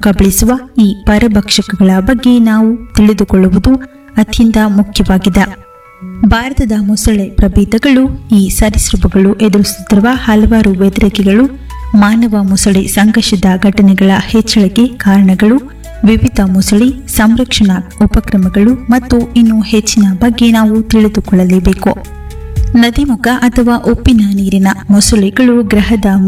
ಕಬಳಿಸುವ ಈ ಪರಭಕ್ಷಕಗಳ ಬಗ್ಗೆ ನಾವು ತಿಳಿದುಕೊಳ್ಳುವುದು ಅತ್ಯಂತ ಮುಖ್ಯವಾಗಿದೆ. ಭಾರತದ ಮೊಸಳೆ ಪ್ರಭೇದಗಳು ಈ ಸರೀಸೃಪಗಳು ಎದುರಿಸುತ್ತಿರುವ ಹಲವಾರು ಬೆದರಿಕೆಗಳು, ಮಾನವ ಮೊಸಳೆ ಸಂಘರ್ಷದ ಘಟನೆಗಳ ಹೆಚ್ಚಳಕ್ಕೆ ಕಾರಣಗಳು, ವಿವಿಧ ಮೊಸಳೆ ಸಂರಕ್ಷಣಾ ಉಪಕ್ರಮಗಳು ಮತ್ತು ಇನ್ನೂ ಹೆಚ್ಚಿನ ಬಗ್ಗೆ ನಾವು ತಿಳಿದುಕೊಳ್ಳಲೇಬೇಕು. ನದಿಮುಖ ಅಥವಾ ಉಪ್ಪಿನ ನೀರಿನ ಮೊಸಳೆಗಳು ಗ್ರಹದ